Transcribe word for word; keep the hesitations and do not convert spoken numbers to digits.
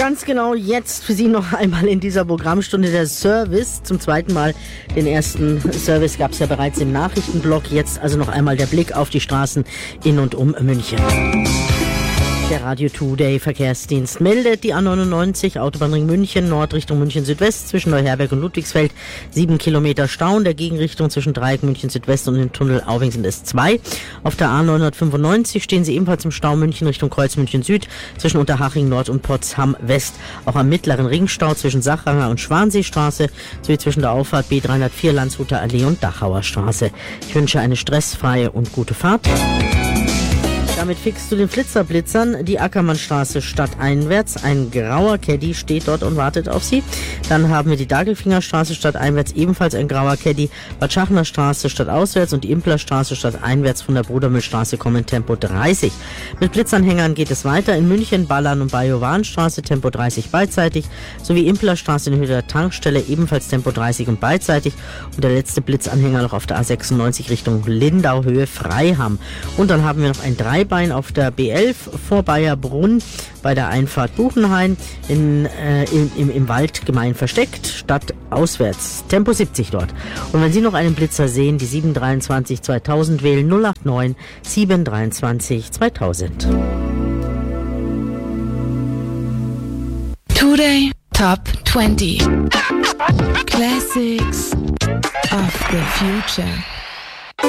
Ganz genau jetzt für Sie noch einmal in dieser Programmstunde der Service. Zum zweiten Mal den ersten Service gab es ja bereits im Nachrichtenblock. Jetzt also noch einmal der Blick auf die Straßen in und um München. Der Radio Today Verkehrsdienst meldet die A neunundneunzig, Autobahnring München, Nord Richtung München Südwest, zwischen Neuherberg und Ludwigsfeld, sieben Kilometer Stau. In der Gegenrichtung zwischen Dreieck München Südwest und dem Tunnel Auving sind es zwei. Auf der A neunhundertfünfundneunzig stehen Sie ebenfalls im Stau München Richtung Kreuz München Süd, zwischen Unterhaching Nord und Potsdam West. Auch am mittleren Ringstau zwischen Sachanger und Schwanseestraße, sowie zwischen der Auffahrt B dreihundertvier, Landshuter Allee und Dachauer Straße. Ich wünsche eine stressfreie und gute Fahrt. Damit fix zu den Flitzerblitzern. Die Ackermannstraße stadteinwärts. Ein grauer Caddy steht dort und wartet auf Sie. Dann haben wir die Dagelfingerstraße stadteinwärts, ebenfalls ein grauer Caddy. Bad Schachner Straße stadtauswärts und die Implerstraße stadteinwärts von der Brudermühlstraße kommen Tempo dreißig. Mit Blitzanhängern geht es weiter. In München, Ballern und Bajowanstraße Tempo dreißig beidseitig, sowie Implerstraße in Höhe der Tankstelle ebenfalls Tempo dreißig und beidseitig. Und der letzte Blitzanhänger noch auf der A sechsundneunzig Richtung Lindau, Höhe Freiham. Und dann haben wir noch ein Dreibein auf der B elf vor Bayerbrunn bei der Einfahrt Buchenhain in, äh, im, im, im Wald gemein versteckt, statt auswärts. Tempo siebzig dort. Und wenn Sie noch einen Blitzer sehen, die sieben dreiundzwanzig zweitausend wählen, null acht neun sieben dreiundzwanzig zweitausend. Today Top twenty Classics of the Future.